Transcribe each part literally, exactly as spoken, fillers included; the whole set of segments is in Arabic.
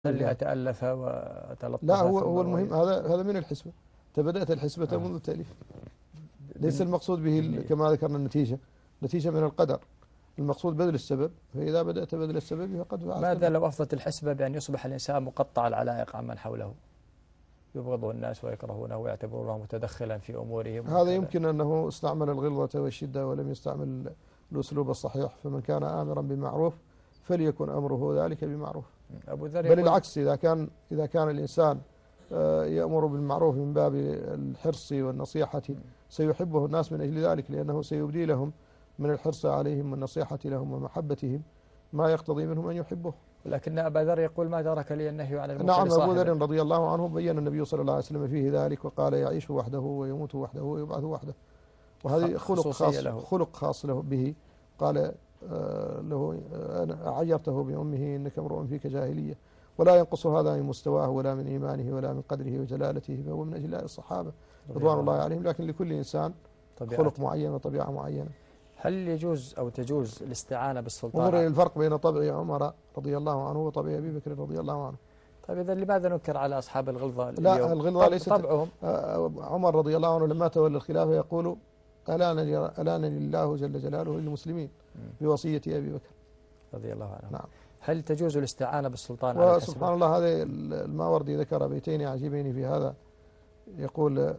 اللي أتألف وأتلطف. لا، هو هو المهم هذا هذا من الحسبة. أنت بدأت الحسبة آه. منذ التأليف. ليس المقصود به كما ذكرنا النتيجة، نتيجة من القدر. المقصود بذل السبب، فإذا بدأت بذل السبب فقد فعلت. ماذا لو أفضت الحسبة بأن يصبح الإنسان مقطع العلائق عمن حوله، يبغضه الناس ويكرهونه ويعتبرونه متدخلا في أمورهم؟ هذا يمكن أنه استعمل الغلظة والشدة ولم يستعمل الأسلوب الصحيح. فمن كان آمرا بمعروف فليكن أمره ذلك بمعروف. أبو ذر بل العكس، إذا كان إذا كان الإنسان يأمر بالمعروف من باب الحرص والنصيحة سيحبه الناس من أجل ذلك، لأنه سيبدي لهم من الحرص عليهم والنصيحة لهم ومحبتهم ما يقتضي منهم أن يحبوه. لكن أبا ذر يقول ما ترك لي النهي عن المنكر. نعم، أبو ذر رضي الله عنه بين النبي صلى الله عليه وسلم فيه ذلك وقال يعيش وحده ويموت وحده ويبعث وحده، وهذه خلق خاص له. خلق خاص له به. قال له أنا عيرته بأمه إنك امرؤ فيك جاهلية، ولا ينقص هذا من مستواه ولا من إيمانه ولا من قدره وجلالته، فهو من أجل الصحابة رضوان الله عليهم. لكن لكل إنسان خلق معين وطبيعة معينة. هل يجوز أو تجوز الاستعانة بالسلطان؟ انظر إلى الفرق بين طبع عمر رضي الله عنه وطبع أبي بكر رضي الله عنه. طيب إذا لماذا ننكر على أصحاب الغلظة اليوم؟ لا، الغلظة ليست طبعهم. عمر رضي الله عنه لما تولى الخلافة يقول ألانني الله جل جلاله للمسلمين بوصية أبي بكر رضي الله عنه. نعم. هل تجوز الاستعانة بالسلطان على الحسبة؟ وسبحان الله، هذا الماوردي ذكر بيتين عجيبين في هذا. يقول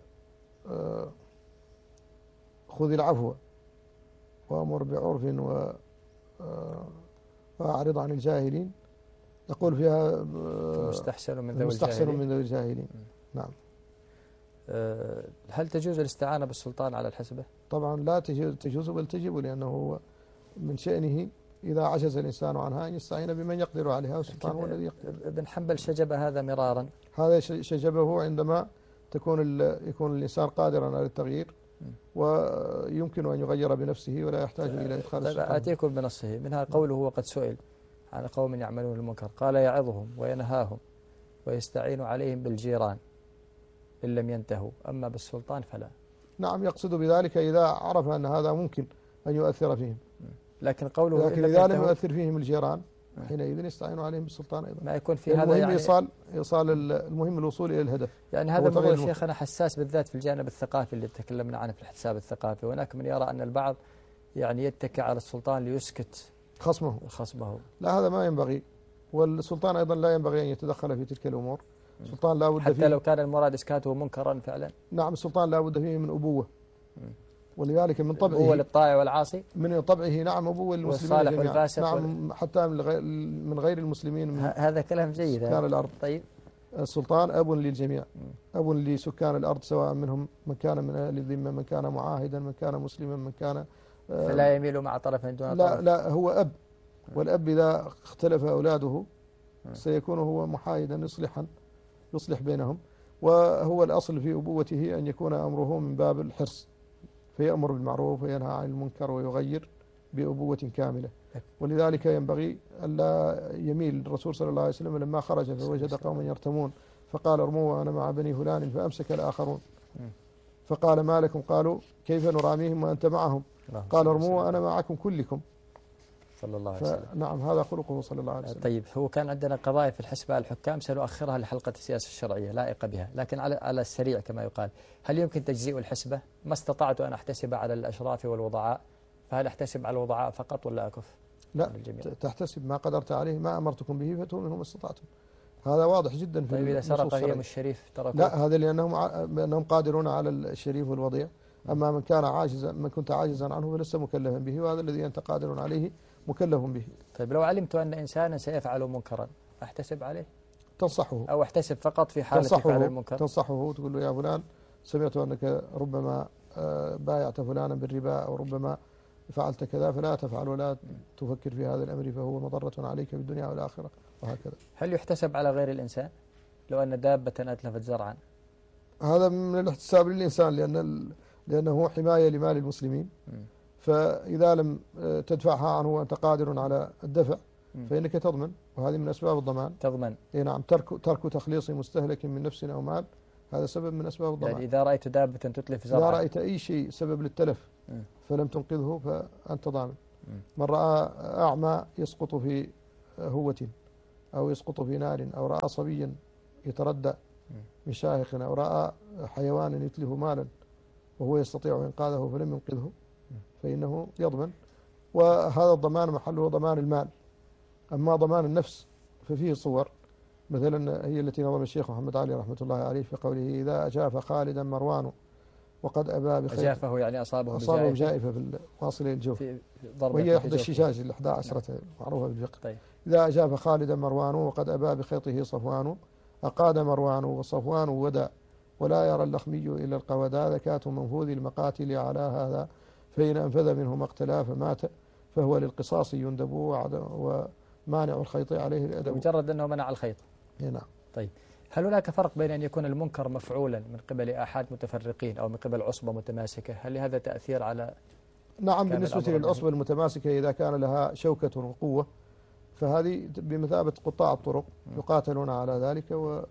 خذ العفو وأمر بعرف وأعرض عن الجاهلين. يقول فيها مستحسن من ذوي مستحسن من ذوي الجاهلين. نعم. هل تجوز الاستعانة بالسلطان على الحسبة؟ طبعا لا تجوز، بل تجب، لأنه هو من شأنه إذا عجز الإنسان عنها أن يستعين بمن يقدر عليها، والسلطان هو الذي يقدر. ابن حنبل شجب هذا مرارا. هذا شجبه عندما تكون يكون الإنسان قادرا على التغيير ويمكن أن يغير بنفسه ولا يحتاج إلى إدخال السلطان. آتيكم بنصه، منها قوله وقد سئل عن قوم يعملون المنكر قال يعظهم وينهاهم ويستعين عليهم بالجيران إن لم ينتهوا، أما بالسلطان فلا. نعم، يقصد بذلك إذا عرف أن هذا ممكن أن يؤثر فيهم. لكن قوله لكن إذا لم يؤثر فيهم الجيران حينئذ يستعين عليهم بالسلطان أيضا. ما يكون في هذا المهم يعني إيصال إيصال المهم الوصول إلى الهدف. يعني هذا الموضوع شيخنا حساس بالذات في الجانب الثقافي اللي تكلمنا عنه في الحساب الثقافي، وهناك من يرى أن البعض يعني يتكئ على السلطان ليسكت خصمه خصمه. لا، هذا ما ينبغي، والسلطان أيضا لا ينبغي أن يتدخل في تلك الأمور. السلطان لا بد حتى فيه لو كان المراد إسكاته منكرا فعلا. نعم، السلطان لا بد فيه من أبوة، ولذلك من طبعه أبوة للطائع والعاصي. من طبعه نعم أبوة للمسلمين جميعا. والفاسق نعم وال... حتى من غير المسلمين من هذا كلام جيد. سكان الأرض. طيب، السلطان أب للجميع، أب لسكان الأرض، سواء منهم من كان من أهل الذمة، من كان معاهدا، من كان مسلما، من كان فلا يميل مع طرف دون لا طرف. لا، هو أب، والأب إذا اختلف أولاده سيكون هو محايدا يصلحا يصلح بينهم. وهو الأصل في أبوته أن يكون أمره من باب الحرص، فيأمر بالمعروف وينهى عن المنكر ويغير بأبوة كاملة. ولذلك ينبغي ألا يميل الرسول صلى الله عليه وسلم لما خرج فوجد قوما يرتمون فقال ارموا وأنا مع بني فلان، فأمسك الآخرون فقال ما لكم؟ قالوا كيف نراميهم وأنت معهم؟ قال ارموا وأنا معكم كلكم صلى الله عليه وسلم. نعم، هذا خلقه صلى الله عليه وسلم. طيب، هو كان عندنا قضايا في الحسبة الحكام سنؤخرها لحلقة السياسة الشرعية لائقة بها، لكن على على السريع كما يقال، هل يمكن تجزيء الحسبة؟ ما استطعت أن أحتسب على الأشراف والوضعاء، فهل أحتسب على الوضعاء فقط ولا أكف؟ لا، تحتسب ما قدرت عليه، ما أمرتكم به فأتوا منه ما استطعتم. هذا واضح جدا في طيب إذا سرق غيم الشريف تركوه؟ لا، هذا لأنهم أنهم قادرون على الشريف والوضيع. أما من كان عاجزا، من كنت عاجزا عنه فلست مكلفا به، وهذا الذي أنت قادر عليه مكلف به. طيب لو علمت أن إنسانا سيفعل منكرا أحتسب عليه؟ تنصحه أو أحتسب فقط في حالة فعل المنكر؟ تنصحه، تقول له يا فلان سمعت أنك ربما بايعت فلانا بالربا أو ربما فعلت كذا، فلا تفعل ولا تفكر في هذا الأمر، فهو مضرة عليك في الدنيا والآخرة، وهكذا. هل يحتسب على غير الإنسان لو أن دابة أتلفت زرعا؟ هذا من الاحتساب للإنسان، لأن لأنه حماية لمال المسلمين. م. فإذا لم تدفعها عنه وأنت قادر على الدفع م. فإنك تضمن، وهذه من أسباب الضمان. تضمن. إيه نعم، ترك ترك تخليص مستهلك من نفس أو مال، هذا سبب من أسباب الضمان. يعني إذا رأيت دابة تتلف زرعا، إذا رأيت أي شيء سبب للتلف م. فلم تنقذه فأنت ضامن. م. من رأى أعمى يسقط في هوة أو يسقط في نار أو رأى صبيا يتردى من شاهق أو رأى حيوانا يتلف مالا وهو يستطيع إنقاذه فلم ينقذه فإنه يضمن، وهذا الضمان محله ضمان المال. أما ضمان النفس ففيه صور، مثلا هي التي نظم الشيخ محمد علي رحمة الله عليه في قوله: إذا أجاف خالدا مروان وقد أبى بخير. أجافه يعني أصابه أصابه بجائفة بجائفة في واصلة الجوف، ضربة وهي إحدى بجوفه. الشجاج الإحدى عشرة معروفة بالفقه. طيب. إذا أجاف خالدا مروان وقد أبى بخيطه صفوان أقاد مروان وصفوان ودا ولا يرى اللخمي إلا القودا ذكاة منفوذ المقاتل على هذا فإن أنفذ منه مقتلا فمات فهو للقصاص يندب ومانع الخيط عليه الأدب. مجرد أنه منع الخيط. نعم. طيب، هل هناك فرق بين أن يكون المنكر مفعولا من قبل آحاد متفرقين أو من قبل عصبة متماسكة؟ هل لهذا تأثير على؟ نعم، بالنسبة للعصبة المتماسكة إذا كان لها شوكة وقوة فهذه بمثابة قطاع الطرق يقاتلون على ذلك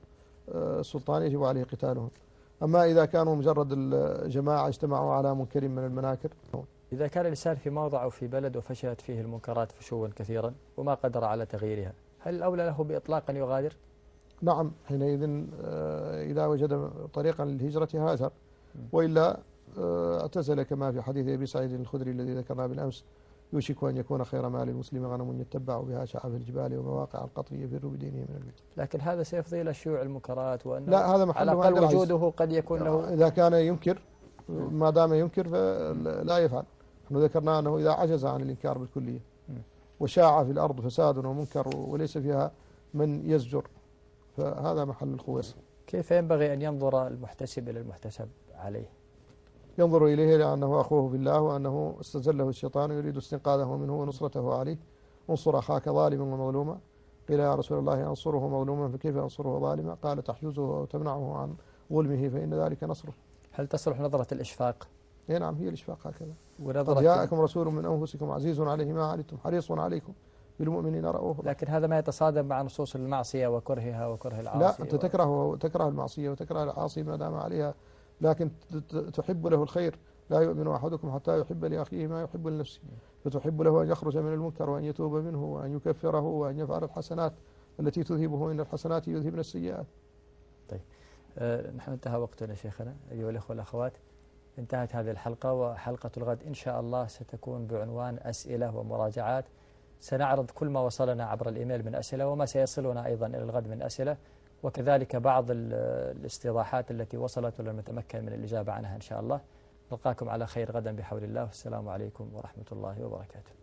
والسلطان يجب عليه قتالهم. أما إذا كانوا مجرد الجماعة اجتمعوا على منكر من المناكر. إذا كان الإنسان في موضع أو في بلد وفشلت فيه المنكرات فشوا كثيرا وما قدر على تغييرها، هل الأولى له بإطلاق أن يغادر؟ نعم، حينئذ إذا وجد طريقا للهجرة هاجر، وإلا اعتزل كما في حديث أبي سعيد الخدري الذي ذكرنا بالأمس: يوشك أن يكون خير مال المسلم غنم يتبع بها شعب الجبال ومواقع القطر يفر بدينه من الفتن. لكن هذا سيفضي إلى شيوع المنكرات، وأنه لا، هذا على الأقل وجوده قد يكون له. إذا كان ينكر ما دام ينكر فلا يفعل. نحن ذكرنا أنه إذا عجز عن الإنكار بالكلية وشاع في الأرض فساد ومنكر وليس فيها من يزجر فهذا محل الخويص. كيف ينبغي أن ينظر المحتسب إلى المحتسب عليه؟ ينظر إليه لأنه أخوه في الله وأنه استزله الشيطان يريد استنقاذه منه ونصرته عليه. انصر أخاك ظالما ومظلوما. قيل يا رسول الله أنصره مظلوما فكيف أنصره ظالما؟ قال تحجزه أو تمنعه عن ظلمه فإن ذلك نصره. هل تصلح نظرة الإشفاق؟ اي نعم، هي الإشفاق هكذا. قد جاءكم رسول من أنفسكم عزيز عليه ما عنتم حريص عليكم بالمؤمنين رؤوف. لكن هذا ما يتصادم مع نصوص المعصية وكرهها وكره العاصي. لا، أنت تكره تكره المعصية وتكره العاصي ما دام عليها، لكن تحب له الخير. لا يؤمن أحدكم حتى يحب لأخيه ما يحب لنفسه، فتحب له أن يخرج من المنكر وأن يتوب منه وأن يكفره وأن يفعل الحسنات التي تذهبه إن الحسنات يذهبن السيئات. طيب، أه نحن انتهى وقتنا شيخنا أيها الأخوة والأخوات. انتهت هذه الحلقة، وحلقة الغد إن شاء الله ستكون بعنوان أسئلة ومراجعات. سنعرض كل ما وصلنا عبر الإيميل من أسئلة وما سيصلنا أيضا إلى الغد من أسئلة، وكذلك بعض الاستيضاحات التي وصلت ولم نتمكن من الإجابة عنها إن شاء الله. نلقاكم على خير غدا بحول الله، والسلام عليكم ورحمة الله وبركاته.